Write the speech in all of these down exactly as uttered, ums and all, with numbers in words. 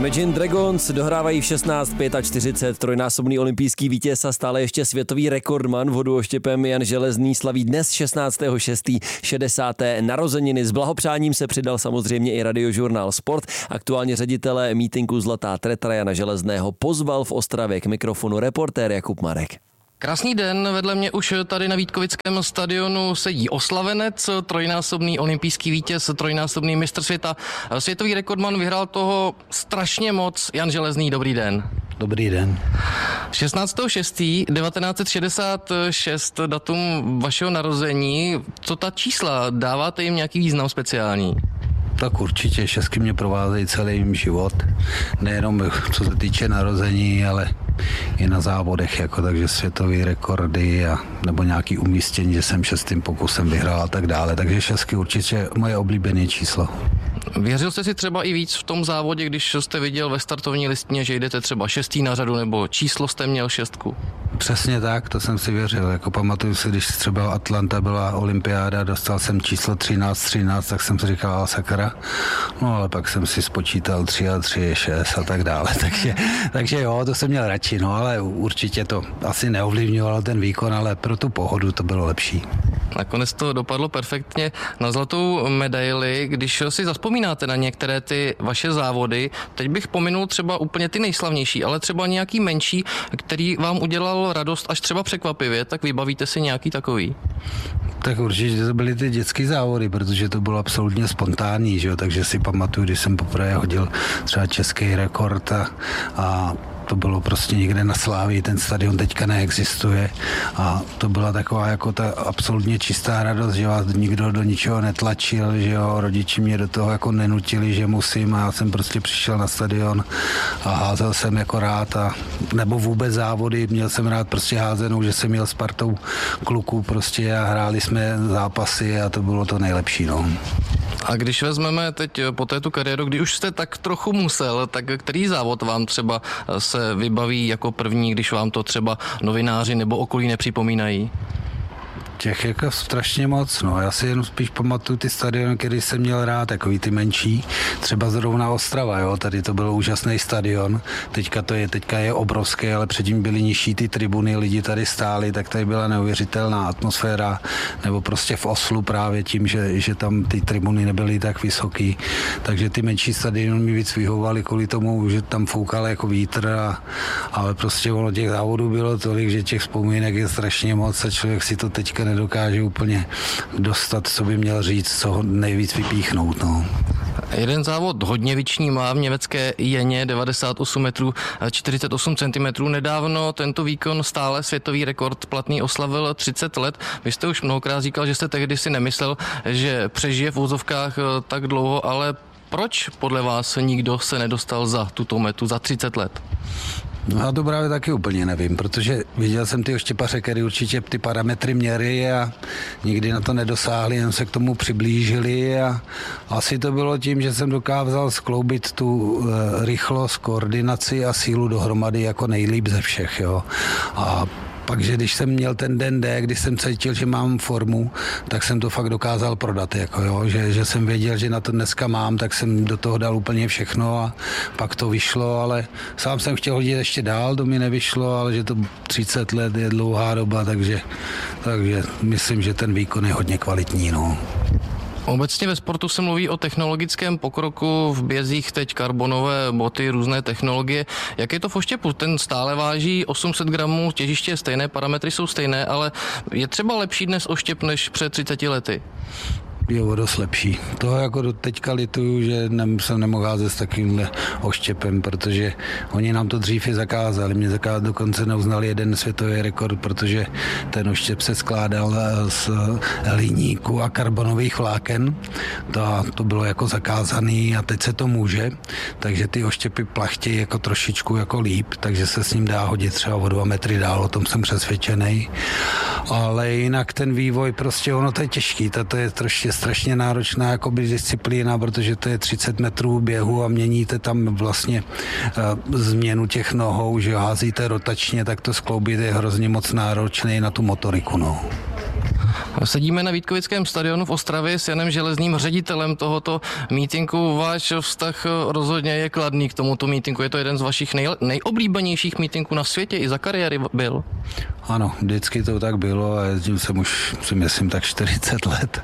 Imagine Dragons dohrávají v šestnáct čtyřicet pět. Trojnásobný olympijský vítěz a stále ještě světový rekordman voduoštěpem Jan Železný slaví dnes šestnáctého šestého šedesáté narozeniny. S blahopřáním se přidal samozřejmě i Radiožurnál Sport. Aktuálně ředitele mítinku Zlatá treta Jana Železného pozval v Ostravě k mikrofonu reportér Jakub Marek. Krásný den, vedle mě už tady na Vítkovickém stadionu sedí oslavenec, trojnásobný olympijský vítěz, trojnásobný mistr světa. Světový rekordman, vyhrál toho strašně moc. Jan Železný, dobrý den. Dobrý den. šestnáctého šestého devatenáct set šedesát šest, datum vašeho narození. Co ta čísla, dáváte jim nějaký význam speciální? Tak určitě, šestky mě provázejí celý mým život. Nejenom co se týče narození, ale i na závodech, jako takže světové rekordy a nebo nějaký umístění, že jsem šestým pokusem vyhrál a tak dále. Takže šestky určitě moje oblíbené číslo. Věřil jste si třeba i víc v tom závodě, když jste viděl ve startovní listině, že jdete třeba šestý na řadu, nebo číslo jste měl šestku? Přesně tak, to jsem si věřil. Jako pamatuju si, když třeba Atlanta byla olympiáda, dostal jsem číslo třináct třináct, tak jsem si říkal, sakra. No ale pak jsem si spočítal tři a tři je šest a tak dále. Takže, takže jo, to jsem měl radši, no ale určitě to asi neovlivňovalo ten výkon, ale pro tu pohodu to bylo lepší. Nakonec to dopadlo perfektně na zlatou medaili. Když si zavzpomínáte na některé ty vaše závody, teď bych pominul třeba úplně ty nejslavnější, ale třeba nějaký menší, který vám udělal radost až třeba překvapivě, tak vybavíte si nějaký takový? Tak určitě to byly ty dětské závody, protože to bylo absolutně spontánní, že jo? Takže si pamatuju, když jsem poprvé hodil třeba český rekord a, a to bylo prostě někde na Slávii, ten stadion teďka neexistuje a to byla taková jako ta absolutně čistá radost, že vás nikdo do ničeho netlačil, že jo, rodiči mě do toho jako nenutili, že musím a já jsem prostě přišel na stadion a házel jsem jako rád a nebo vůbec závody, měl jsem rád prostě házenou, že jsem měl s partou kluků prostě a hráli jsme zápasy a to bylo to nejlepší, no. A když vezmeme teď po této kariéru, kdy už jste tak trochu musel, tak který závod vám třeba se vybaví jako první, když vám to třeba novináři nebo okolí nepřipomínají? Těch jako strašně moc, no. Já si jenom spíš pamatuju ty stadiony, který jsem měl rád, takový ty menší, třeba zrovna Ostrava, jo, tady to byl úžasný stadion, teďka to je, teďka je obrovský, ale předtím byly nižší ty tribuny, lidi tady stáli, tak tady byla neuvěřitelná atmosféra, nebo prostě v Oslu právě tím, že, že tam ty tribuny nebyly tak vysoký, takže ty menší stadiony mi víc vyhovovaly kvůli tomu, že tam foukal jako vítr, a, ale prostě ono těch závodů bylo tolik, že těch vzpomínek je strašně moc a člověk si to teďka nedokáže úplně dostat, co by měl říct, co ho nejvíc vypíchnout. No. Jeden závod hodně vyční má v německé Jeně, devadesát osm metrů čtyřicet osm centimetrů. Nedávno tento výkon stále světový rekord platný oslavil třicet let. Vy jste už mnohokrát říkal, že jste tehdy si nemyslel, že přežije v úzovkách tak dlouho, ale proč podle vás nikdo se nedostal za tuto metu za třicet let? No a to právě taky úplně nevím, protože viděl jsem ty oštěpaře, který určitě ty parametry měry a nikdy na to nedosáhli, jen se k tomu přiblížili a asi to bylo tím, že jsem dokázal skloubit tu e, rychlost, koordinaci a sílu dohromady jako nejlíp ze všech, jo. A pak, že když jsem měl ten den D, když jsem cítil, že mám formu, tak jsem to fakt dokázal prodat, jako jo, že, že jsem věděl, že na to dneska mám, tak jsem do toho dal úplně všechno a pak to vyšlo, ale sám jsem chtěl hodit ještě dál, to mi nevyšlo, ale že to třicet let je dlouhá doba, takže, takže myslím, že ten výkon je hodně kvalitní, no. Obecně ve sportu se mluví o technologickém pokroku, v bězích teď karbonové boty, různé technologie. Jak je to v oštěpu? Ten stále váží osm set gramů, těžiště je stejné, parametry jsou stejné, ale je třeba lepší dnes oštěp než před třiceti lety? Je o dost lepší. Toho jako do teďka lituju, že ne, jsem nemohl házet s takovýmhle oštěpem, protože oni nám to dřív i zakázali. Mě zakázali, dokonce neuznali jeden světový rekord, protože ten oštěp se skládal z hliníku a karbonových vláken. To, to bylo jako zakázaný a teď se to může, takže ty oštěpy plachtějí jako trošičku jako líp, takže se s ním dá hodit třeba o dva metry dál, o tom jsem přesvědčený. Ale jinak ten vývoj, prostě ono to je těžký, to je trošku strašně náročná jakoby disciplína, protože to je třicet metrů běhu a měníte tam vlastně uh, změnu těch nohou, že házíte rotačně, tak to skloubit je hrozně moc náročný na tu motoriku. No. Sedíme na Vítkovickém stadionu v Ostravě s Janem Železným, ředitelem tohoto mítinku. Váš vztah rozhodně je kladný k tomuto mítinku. Je to jeden z vašich nej, nejoblíbenějších mítinků na světě, i za kariéry byl. Ano, vždycky to tak bylo a jezdím jsem už, si myslím, tak čtyřicet let.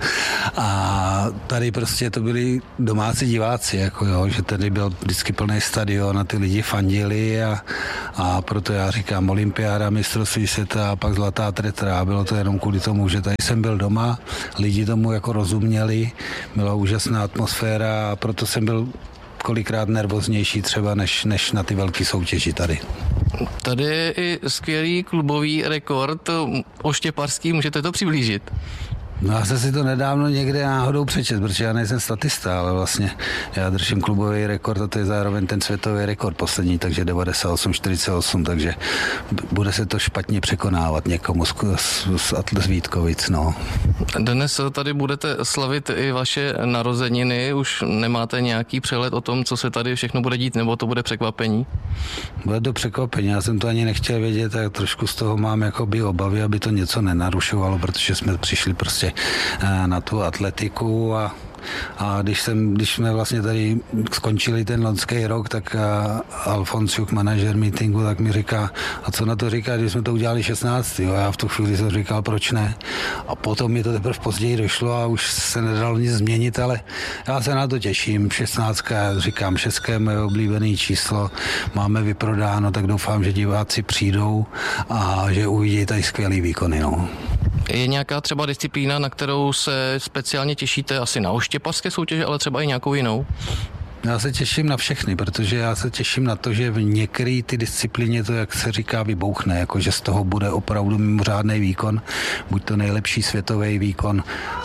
A tady prostě to byli domácí diváci, jako jo, že tady byl vždycky plný stadion a ty lidi fandili a, a proto já říkám olympiáda, mistrovství světa a pak zlatá tretra. Bylo to jenom kvůli tomu, že tady jsem byl doma, lidi tomu jako rozuměli, byla úžasná atmosféra a proto jsem byl kolikrát nervóznější třeba než, než na ty velké soutěži tady. Tady je i skvělý klubový rekord oštěparský, můžete to přiblížit? No já jsem si to nedávno někde náhodou přečet, protože já nejsem statista, ale vlastně já držím klubový rekord a to je zároveň ten světový rekord poslední, takže devadesát osm čtyřicet osm, takže bude se to špatně překonávat někomu z, z, z Vítkovic, no. Dnes tady budete slavit i vaše narozeniny, už nemáte nějaký přehled o tom, co se tady všechno bude dít, nebo to bude překvapení? Bude to překvapení, já jsem to ani nechtěl vědět, tak trošku z toho mám jakoby obavy, aby to něco nenarušovalo, protože jsme přišli prostě na tu atletiku a A když, jsem, když jsme vlastně tady skončili ten loňský rok, tak Alfonsiuk, manažer meetingu, tak mi říká, a co na to říká, když jsme to udělali šestnáctého A já v tu chvíli jsem říkal, proč ne. A potom mi to teprve později došlo a už se nedalo nic změnit, ale já se na to těším. šestnáctka, říkám, šestké moje oblíbené číslo, máme vyprodáno, tak doufám, že diváci přijdou a že uvidí tady skvělý výkony. No. Je nějaká třeba disciplína, na kterou se speciálně těšíte, asi na oštěpařské soutěže, ale třeba i nějakou jinou? Já se těším na všechny, protože já se těším na to, že v některé ty disciplíně to, jak se říká, vybouchne, jako že z toho bude opravdu mimořádný výkon, buď to nejlepší světový výkon,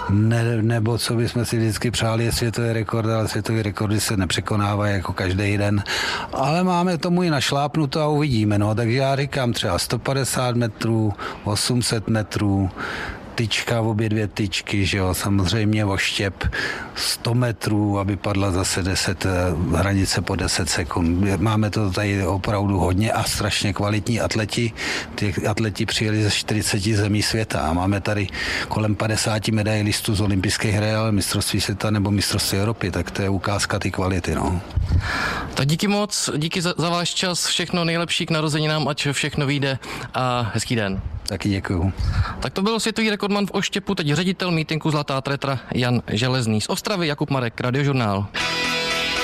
ne, nebo co bychom si vždycky přáli, je světový rekord, ale světový rekordy se nepřekonávají jako každý den. Ale máme tomu i našlápnuto a uvidíme, no, takže já říkám třeba sto padesát metrů, osm set metrů, tyčka, obě dvě tyčky, že jo, samozřejmě oštěp sto metrů, aby padla zase deset, hranice po deset sekund. Máme to tady opravdu hodně a strašně kvalitní atleti. Ty atleti přijeli ze čtyřiceti zemí světa a máme tady kolem padesáti medailistů z olympijských her, ale mistrovství světa nebo mistrovství Evropy, tak to je ukázka ty kvality, no. Tak díky moc, díky za, za váš čas, všechno nejlepší k narozeninám, ať všechno vyjde a hezký den. Taky děkuju. Tak to byl světový rekordman v oštěpu, teď ředitel mítinku Zlatá tretra Jan Železný. Z Ostravy Jakub Marek, Radiožurnál.